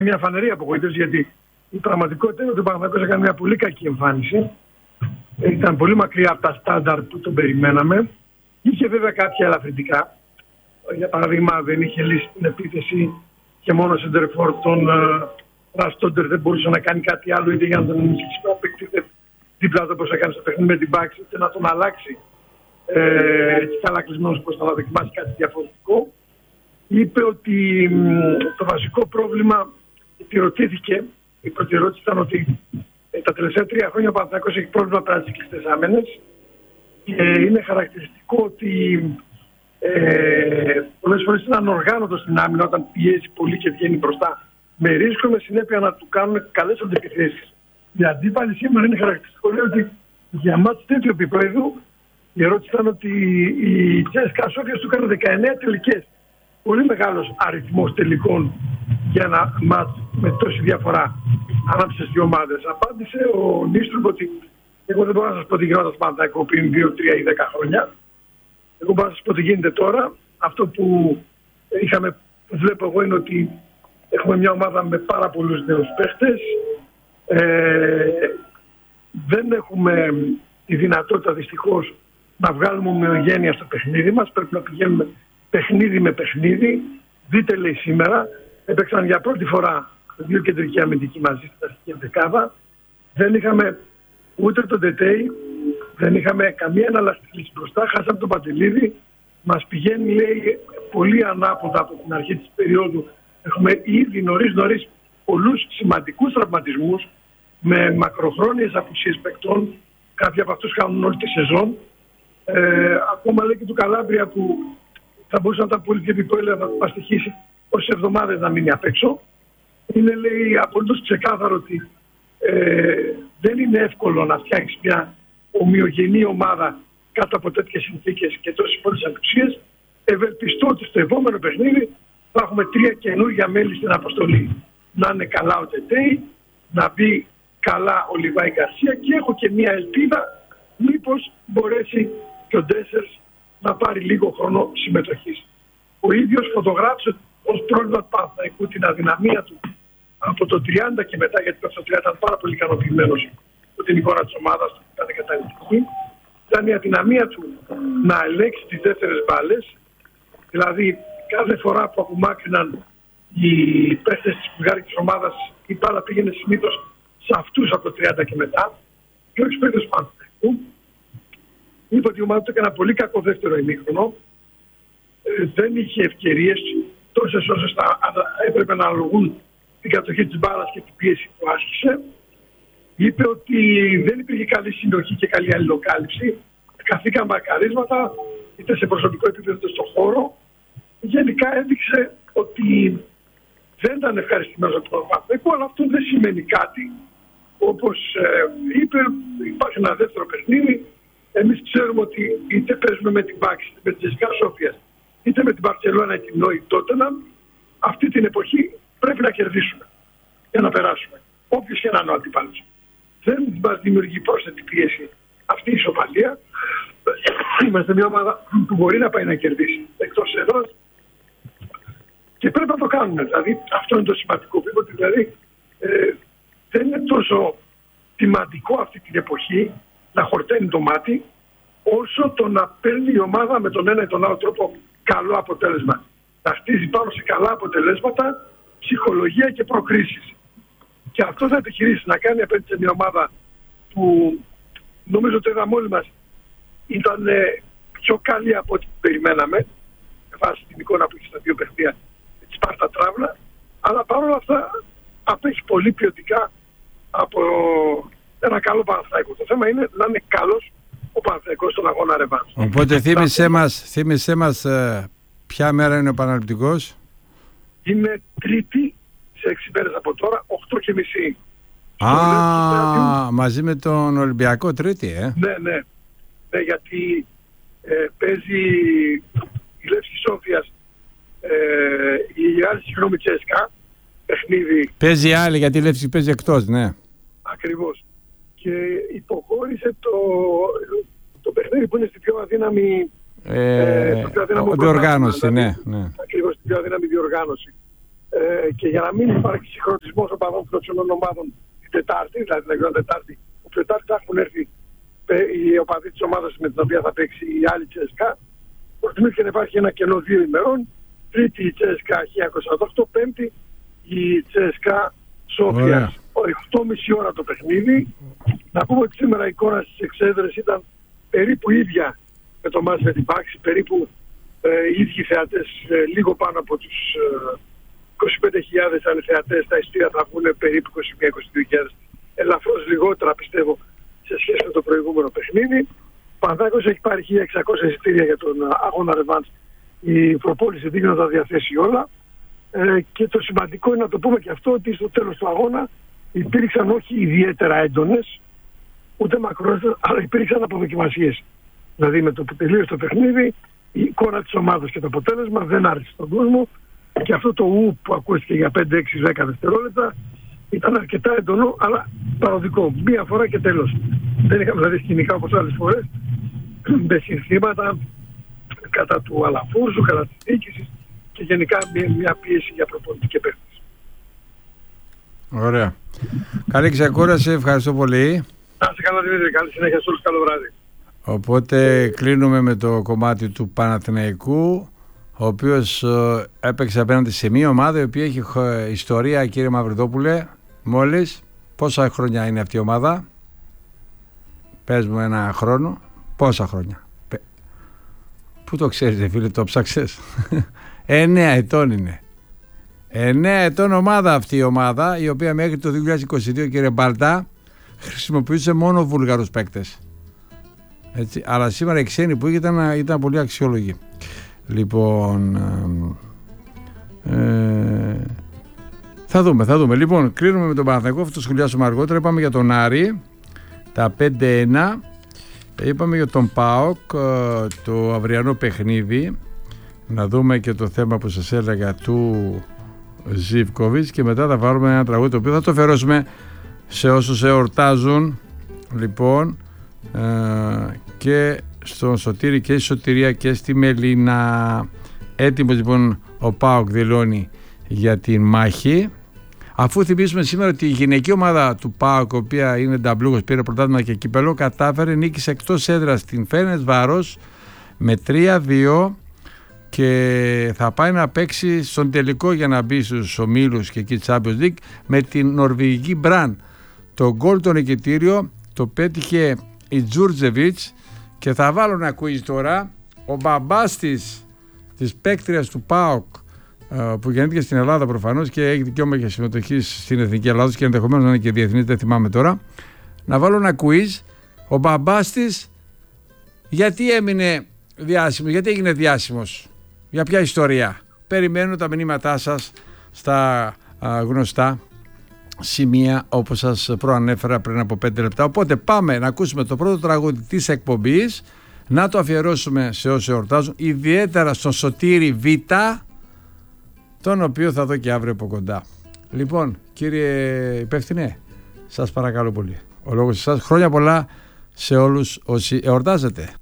Μια φανερή απογοήτευση, γιατί η πραγματικότητα είναι ότι ο Παναθηναϊκός έκανε μια πολύ κακή εμφάνιση. Ήταν πολύ μακριά από τα στάνταρ που τον περιμέναμε. Είχε βέβαια κάποια ελαφρυντικά. Για παράδειγμα, δεν είχε λύσει την επίθεση και μόνο σεντερφόρ τον Ραστόντερ δεν μπορούσε να κάνει κάτι άλλο, είτε για να τον ενισχύσει να παίξει δίπλα του όπως έκανε στο παιχνίδι με την Πάξη, είτε να τον αλλάξει έτσι καλά κλεισμένος πως θα δοκιμάσει κάτι διαφορετικό. Είπε ότι το βασικό πρόβλημα ρωτήθηκε, η πρώτη ερώτηση ήταν ότι τα τελευταία 3 χρόνια ο Παναθηναϊκός έχει πρόβλημα πέρα στις κλειστές άμενες και είναι χαρακτηριστικό ότι πολλές φορές είναι ανοργάνωτο στην άμυνα όταν πιέζει πολύ και βγαίνει μπροστά με ρίσκο, με συνέπεια να του κάνουν καλές αντεπιθέσεις. Η αντίπαλη σήμερα είναι χαρακτηριστικό, λέει ότι για μάτς τέτοιου επίπεδου η ερώτηση ήταν ότι η CSKA Σόφια του έκανε 19 τελικές. Πολύ μεγάλος αριθμός τελικών για ένα μάτς με τόση διαφορά ανάμεσα στις δύο ομάδες. Απάντησε ο Νίστρουμπ ότι εγώ δεν μπορώ να σας πω τι γινόταν στο Παναθηναϊκό πριν 2, 3 ή 10 χρόνια. Εγώ μπορώ να σας πω τι γίνεται τώρα. Αυτό που βλέπω εγώ είναι ότι έχουμε μια ομάδα με πάρα πολλούς νέους παίχτες. Δεν έχουμε τη δυνατότητα δυστυχώς να βγάλουμε ομοιογένεια στο παιχνίδι μας. Πρέπει να πηγαίνουμε παιχνίδι με παιχνίδι. Δείτε, λέει, σήμερα έπαιξαν για πρώτη φορά 2 κεντρικοί αμυντικοί μαζί στην αρχική δεκάδα. Δεν είχαμε ούτε τον Τετέι, δεν είχαμε καμία εναλλακτική λύση μπροστά. Χάσαμε τον Παντελίδη. Μας πηγαίνει, λέει, πολύ ανάποδα από την αρχή της περίοδου. Έχουμε ήδη νωρίς πολλούς σημαντικούς τραυματισμούς με μακροχρόνιες απουσίες παικτών. Κάποιοι από αυτούς κάνουν όλη τη σεζόν. Ακόμα, λέει, και του Καλάμπρια που θα μπορούσε να ήταν πολύ και επιπόλαια να μας στοιχήσει όσες εβδομάδες να μείνει απ' έξω. Είναι, λέει, απολύτως ξεκάθαρο ότι δεν είναι εύκολο να φτιάξεις μια ομοιογενή ομάδα κάτω από τέτοιες συνθήκες και τόσες πολλές απουσίες. Ευελπιστώ ότι στο επόμενο παιχνίδι θα έχουμε 3 καινούργια μέλη στην αποστολή. Να είναι καλά ο Τετέι, να μπει καλά ο Λιβάη Γκαρσία και έχω και μια ελπίδα μήπως μπορέσει και ο Ντέσσερς να πάρει λίγο χρόνο συμμετοχής. Ο ίδιος φωτογράφησε ως πρόβλημα του Παναθηναϊκού την αδυναμία του από το 30 και μετά, γιατί το 30 ήταν πάρα πολύ ικανοποιημένος από την εικόνα της ομάδας του, ήταν καταλητική. Ήταν η αδυναμία του να ελέγξει τις δεύτερες μπάλες. Δηλαδή, κάθε φορά που απομάκρυναν οι παίχτες της φουγγάρικης ομάδας, η μπάλα πήγαινε συνήθως σε αυτούς από το 30 και μετά, και όχι στους παίχτες του Παναθηναϊκού. Είπε ότι η ομάδα του έκανε ένα πολύ κακό δεύτερο ημίχρονο. Δεν είχε ευκαιρίες τόσες όσες έπρεπε να αναλογούν την κατοχή της μπάλας και την πίεση που άσκησε. Είπε ότι δεν υπήρχε καλή συνοχή και καλή αλληλοκάλυψη. Καθήκαν μπακαρίσματα, είτε σε προσωπικό επίπεδο είτε στον χώρο. Γενικά έδειξε ότι δεν ήταν ευχαριστημένος από τον Παναθηναϊκό, αλλά αυτό δεν σημαίνει κάτι. Όπως είπε, υπάρχει ένα δεύτερο παιχνίδι. Εμείς ξέρουμε ότι είτε παίζουμε με την Πάξη, είτε με την CSKA Σόφια, είτε με την Μπαρσελόνα, την Νόη Τότεναμ, αυτή την εποχή πρέπει να κερδίσουμε για να περάσουμε. Όποιος και να είναι ο αντίπαλος. Δεν μας δημιουργεί πρόσθετη πίεση αυτή η ισοπαλία. Είμαστε μια ομάδα που μπορεί να πάει να κερδίσει εκτός έδρας και πρέπει να το κάνουμε. Δηλαδή, αυτό είναι το σημαντικό. Δηλαδή, δεν είναι τόσο σημαντικό αυτή την εποχή να χορταίνει το μάτι, όσο το να παίρνει η ομάδα με τον ένα ή τον άλλο τρόπο καλό αποτέλεσμα. Να χτίζει πάνω σε καλά αποτελέσματα, ψυχολογία και προκρίσεις. Και αυτό θα επιχειρήσει να κάνει απέναντι σε μια ομάδα που νομίζω ότι είδαμε όλοι μας ήταν πιο καλή από ό,τι περιμέναμε, με βάση την εικόνα που έχει στα δύο παιχνίδια τη Σπάρτα Τράβλα, αλλά παρόλα αυτά απέχει πολύ ποιοτικά από ένα καλό Παναθηναϊκό. Το θέμα είναι να είναι καλός ο Παναθηναϊκός στον αγώνα ρεβάνς. Οπότε θύμισέ μας ποια μέρα είναι ο Παναληπτικός? Είναι Τρίτη σε 6 μέρες από τώρα, 8:30. Μαζί με τον Ολυμπιακό Τρίτη, Ναι, γιατί παίζει η Λεύσκη Σόφιας, η άλλη συγγνώμη CSKA, παιχνίδι. Παίζει άλλη, γιατί η Λεύσκη παίζει εκτός, ναι. Ακριβώς. Και υποχώρησε το παιχνίδι που είναι στη πιο αδύναμη διοργάνωση, ναι. Ακριβώς, στην πιο αδύναμη διοργάνωση. και για να μην υπάρξει συγχρονισμός οπαδών φιλοξενών ομάδων την Τετάρτη, δηλαδή την Τετάρτη, που Τετάρτη θα έχουν έρθει οι οπαδοί της ομάδας με την οποία θα παίξει η άλλη CSKA, προτιμήθηκε να υπάρχει ένα κενό 2 ημερών. Τρίτη η CSKA 1908, Πέμπτη η CSKA Σόφιας. 8,5 ώρα το παιχνίδι. Να πούμε ότι σήμερα η εικόνα στις εξέδρες ήταν περίπου ίδια με το μάτς με την Πάξη, περίπου οι ίδιοι θεατές, λίγο πάνω από τους 25.000 αν θεατές. Τα ειστήρια θα βγουν περίπου 21-22.000, ελαφρώς λιγότερα πιστεύω σε σχέση με το προηγούμενο παιχνίδι. Ο Παναθηναϊκός έχει πάρει 1.600 εισιτήρια για τον αγώνα ρεβάνς. Η προπόληση δείχνει να τα διαθέσει όλα. Και το σημαντικό είναι να το πούμε και αυτό, ότι στο τέλος του αγώνα υπήρξαν όχι ιδιαίτερα έντονες, ούτε μακρότερες, αλλά υπήρξαν αποδοκιμασίες. Δηλαδή με το που τελείωσε το παιχνίδι, η εικόνα της ομάδας και το αποτέλεσμα δεν άρεσε στον κόσμο, και αυτό το ου που ακούστηκε για 5, 6, 10 δευτερόλεπτα ήταν αρκετά έντονο, αλλά παροδικό. Μία φορά και τέλος. Δεν είχαμε δηλαδή σκηνικά όπως άλλες φορές, με συνθήματα κατά του Αλαφούρζου, κατά της διοίκησης και γενικά μια πίεση για προπονητή και παίκτες. Ωραία. Καλή ξεκούραση, ευχαριστώ πολύ. Να είστε καλά, Δημήτρη, καλή συνέχεια σε όλους, καλό βράδυ. Οπότε κλείνουμε με το κομμάτι του Παναθηναϊκού, ο οποίος έπαιξε απέναντι σε μια ομάδα η οποία έχει ιστορία, κύριε Μαυριδόπουλε, μόλις. Πόσα χρόνια είναι αυτή η ομάδα? Πες μου ένα χρόνο. Πόσα χρόνια? Πού το ξέρεις, φίλε, το ψάξες? 9 ετών είναι. 9 ετών ομάδα αυτή η ομάδα, η οποία μέχρι το 2022, κύριε Μπαλτά, χρησιμοποιούσε μόνο βούλγαρους παίκτες. Έτσι, αλλά σήμερα οι ξένοι που ήταν πολύ αξιόλογοι. Λοιπόν, θα δούμε. Λοιπόν, κλείνουμε με τον Παναθηναϊκό, αυτό το σχολιάσουμε αργότερα. Είπαμε για τον Άρη, τα 5-1. Είπαμε για τον ΠΑΟΚ, το αυριανό παιχνίδι. Να δούμε και το θέμα που σας έλεγα του Ζίβκοβιτς, και μετά θα βάλουμε ένα τραγούδι το οποίο θα το φερώσουμε σε όσους εορτάζουν, λοιπόν, και στον Σωτήρη και στη Σωτηρία και στη Μελίνα. Έτοιμος λοιπόν ο ΠΑΟΚ δηλώνει για την μάχη. Αφού θυμίσουμε σήμερα ότι η γυναική ομάδα του ΠΑΟΚ, η οποία είναι νταμπλούγος, πήρε πρωτάθλημα και κύπελο, κατάφερε νίκησε εκτός έδρας την Φέρενσβάρος με 3-2 και θα πάει να παίξει στον τελικό για να μπει στους ομίλους και εκεί Champions League με την νορβηγική Μπραν. Το γκολ το νικητήριο το πέτυχε η Τζούρτζεβιτς, και θα βάλω να ακούει τώρα ο μπαμπάς της παίκτριας του ΠΑΟΚ, που γεννήθηκε στην Ελλάδα προφανώς και έχει δικαίωμα για συμμετοχή στην Εθνική Ελλάδος και ενδεχομένως να είναι και διεθνής, δεν θυμάμαι τώρα. Να βάλω ένα quiz. Ο μπαμπάς της γιατί έμεινε διάσημος, γιατί έγινε διάσημος, για ποια ιστορία? Περιμένω τα μηνύματά σας στα γνωστά σημεία όπως σας προανέφερα πριν από 5 λεπτά. Οπότε πάμε να ακούσουμε το πρώτο τραγούδι της εκπομπής, να το αφιερώσουμε σε όσοι εορτάζουν, ιδιαίτερα στον Σωτήρη Β, τον οποίο θα δω και αύριο από κοντά. Λοιπόν, κύριε υπεύθυνε, σας παρακαλώ πολύ, ο λόγος σας. Χρόνια πολλά σε όλους όσοι εορτάζετε.